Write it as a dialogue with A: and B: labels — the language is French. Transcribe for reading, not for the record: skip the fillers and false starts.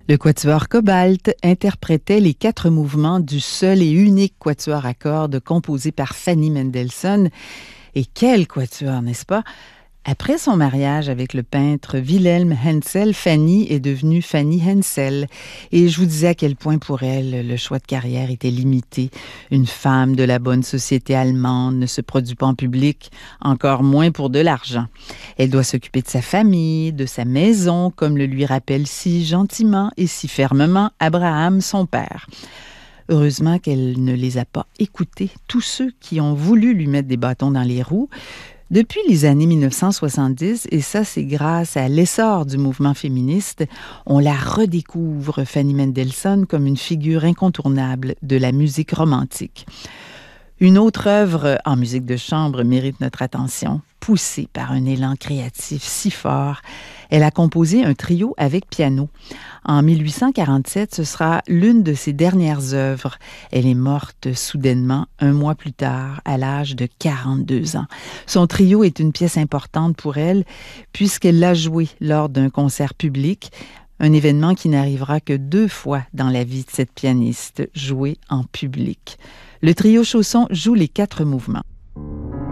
A: Le quatuor Cobalt interprétait les 4 mouvements du seul et unique quatuor à cordes composé par Fanny Mendelssohn. Et quel quatuor, n'est-ce pas? Après son mariage avec le peintre Wilhelm Hensel, Fanny est devenue Fanny Hensel. Et je vous disais à quel point pour elle, le choix de carrière était limité. Une femme de la bonne société allemande ne se produit pas en public, encore moins pour de l'argent. Elle doit s'occuper de sa famille, de sa maison, comme le lui rappelle si gentiment et si fermement Abraham, son père. Heureusement qu'elle ne les a pas écoutés, tous ceux qui ont voulu lui mettre des bâtons dans les roues. Depuis les années 1970, et ça c'est grâce à l'essor du mouvement féministe, on la redécouvre, Fanny Mendelssohn, comme une figure incontournable de la musique romantique. Une autre œuvre en musique de chambre mérite notre attention, poussée par un élan créatif si fort. Elle a composé un trio avec piano. En 1847, ce sera l'une de ses dernières œuvres. Elle est morte soudainement, un mois plus tard, à l'âge de 42 ans. Son trio est une pièce importante pour elle, puisqu'elle l'a joué lors d'un concert public, un événement qui n'arrivera que 2 fois dans la vie de cette pianiste, jouée en public. Le trio Chausson joue les 4 mouvements.